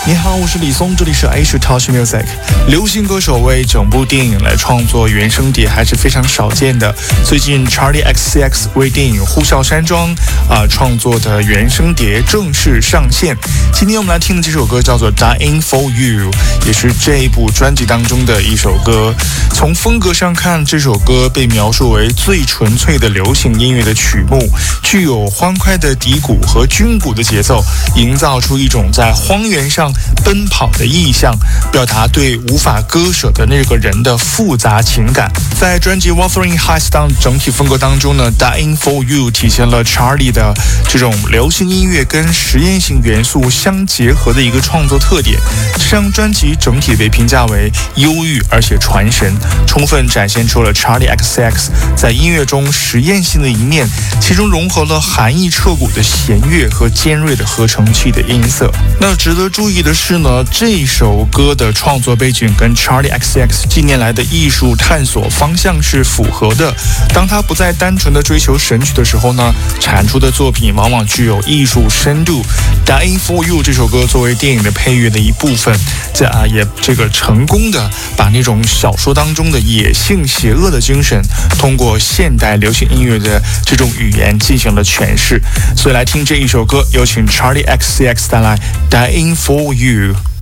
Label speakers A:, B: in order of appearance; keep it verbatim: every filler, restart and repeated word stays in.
A: 你好，我是李松，这里是 Asia Touch Music。流行歌手为整部电影来创作原声碟还是非常少见的。最近 Charli X C X 为电影《呼啸山庄》啊创作的原声碟正式上线。今天我们来听的这首歌叫做 Dying for You， 也是这一部专辑当中的一首歌。从风格上看，这首歌被描述为最纯粹的流行音乐的曲目，具有欢快的底鼓和军鼓的节奏，营造出一种在荒原上奔跑的意象，表达对无法割舍的那个人的复杂情感。在专辑 Wuthering Heights 当整体风格当中呢 Dying for You 体现了 Charli 的这种流行音乐跟实验性元素相结合的一个创作特点。这张专辑整体被评价为忧郁而且传神，充分展现出了 Charli X C X 在音乐中实验性的一面，其中融合了含义彻骨的弦乐和尖锐的合成器的音色。那值得注意的是呢，这首歌的创作背景跟 Charli X C X 近年来的艺术探索方向是符合的。当他不再单纯的追求神曲的时候呢，产出的作品往往具有艺术深度。Dying for You 这首歌作为电影的配乐的一部分，这啊也这个成功的把那种小说当中的野性邪恶的精神，通过现代流行音乐的这种语言进行了诠释。所以来听这一首歌，有请 Charli X C X 带来 Dying for You。